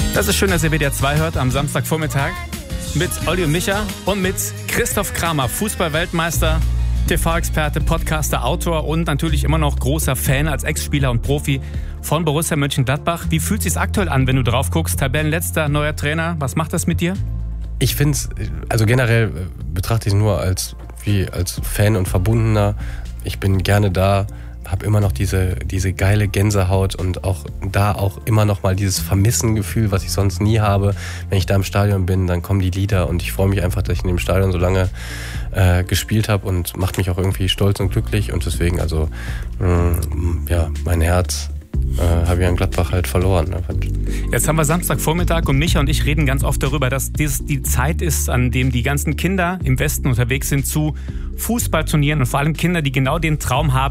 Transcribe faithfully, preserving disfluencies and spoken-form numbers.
Das ist schön, dass ihr W D R zwei hört am Samstagvormittag mit Olli und Micha und mit Christoph Kramer, Fußball-Weltmeister, T V-Experte, Podcaster, Autor und natürlich immer noch großer Fan als Ex-Spieler und Profi von Borussia Mönchengladbach. Wie fühlt es sich aktuell an, wenn du drauf guckst? Tabellenletzter, neuer Trainer. Was macht das mit dir? Ich finde es, also generell betrachte ich es nur als, wie, als Fan und Verbundener. Ich bin gerne da, habe immer noch diese, diese geile Gänsehaut und auch da auch immer noch mal dieses Vermissengefühl, was ich sonst nie habe. Wenn ich da im Stadion bin, dann kommen die Lieder und ich freue mich einfach, dass ich in dem Stadion so lange äh, gespielt habe und macht mich auch irgendwie stolz und glücklich und deswegen, also mh, ja, mein Herz äh, habe ich an Gladbach halt verloren. Jetzt haben wir Samstagvormittag und Micha und ich reden ganz oft darüber, dass dies die Zeit ist, an dem die ganzen Kinder im Westen unterwegs sind zu Fußballturnieren und vor allem Kinder, die genau den Traum haben,